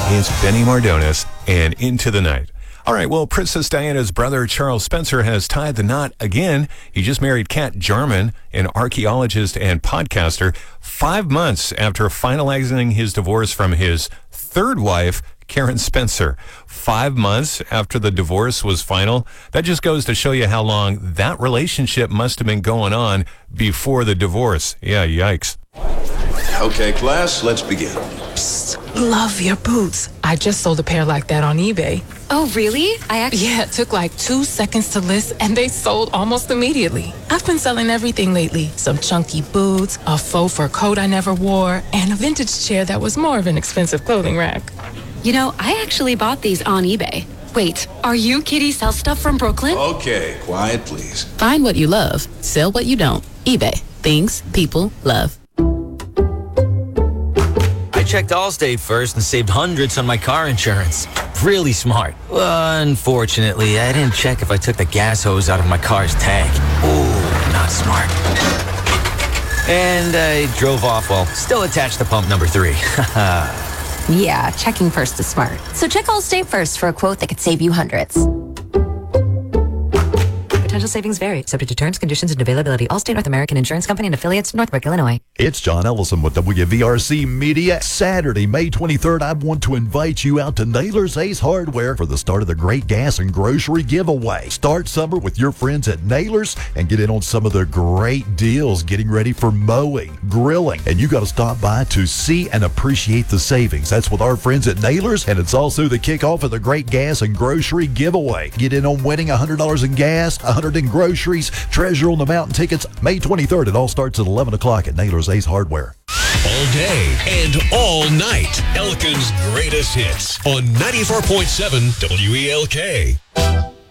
It's Benny Mardones and Into the Night. All right, well, Princess Diana's brother, Charles Spencer, has tied the knot again. He just married Kat Jarman, an archaeologist and podcaster, 5 months after finalizing his divorce from his third wife, Karen Spencer. 5 months after the divorce was final. That just goes to show you how long that relationship must have been going on before the divorce. Yeah, yikes. Okay, class, let's begin. Psst, love your boots. I just sold a pair like that on eBay. Oh, really? Yeah, it took like 2 seconds to list, and they sold almost immediately. I've been selling everything lately. Some chunky boots, a faux fur coat I never wore, and a vintage chair that was more of an expensive clothing rack. You know, I actually bought these on eBay. Wait, are you Kitty Sell Stuff from Brooklyn? Okay, quiet, please. Find what you love. Sell what you don't. eBay. Things people love. I checked Allstate first and saved hundreds on my car insurance. Really smart. Unfortunately, I didn't check if I took the gas hose out of my car's tank. Ooh, not smart. And I drove off while still attached to pump number 3. Yeah, checking first is smart. So check Allstate first for a quote that could save you hundreds. Potential savings vary, subject to terms, conditions, and availability. Allstate North American Insurance Company and affiliates, Northbrook, Illinois. It's John Ellison with WVRC Media. Saturday, May 23rd, I want to invite you out to Naylor's Ace Hardware for the start of the Great Gas and Grocery Giveaway. Start summer with your friends at Naylor's and get in on some of the great deals getting ready for mowing, grilling, and you got to stop by to see and appreciate the savings. That's with our friends at Naylor's, and it's also the kickoff of the Great Gas and Grocery Giveaway. Get in on winning $100 in gas, $100 in groceries, Treasure on the Mountain tickets, May 23rd. It all starts at 11 o'clock at Naylor's Ace Hardware. All day and all night, Elkin's greatest hits on 94.7 WELK.